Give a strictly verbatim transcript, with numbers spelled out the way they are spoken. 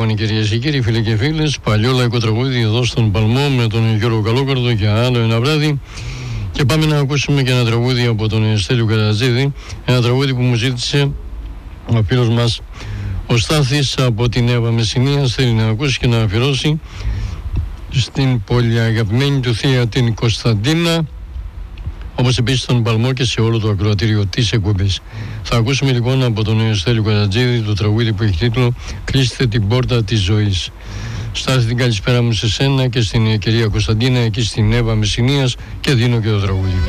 λοιπόν, κυρίες και κύριοι, φίλοι και φίλες. Παλιό λαϊκό τραγούδι εδώ στον Παλμό με τον Γιώργο Καλόκαρδο και άλλο ένα βράδυ. Και πάμε να ακούσουμε και ένα τραγούδι από τον Στέλιο Καρατζίδη. Ένα τραγούδι που μου ζήτησε ο φίλος μας ο Στάθης από την Εύα Μεσσηνίας. Θέλει να ακούσει και να αφιερώσει στην πολύ αγαπημένη του θεία την Κωνσταντίνα, όπως επίσης στον Παλμό και σε όλο το ακροατήριο της εκπομπής. Θα ακούσουμε λοιπόν από τον Στέλιο Καρατζίδη το τραγούδι που έχει τίτλο «Κλείστε την πόρτα της ζωής». Στάθη, την καλησπέρα μου σε σένα και στην κυρία Κωνσταντίνα εκεί στην Εύα Μεσσηνίας, και δίνω και το τραγούδι.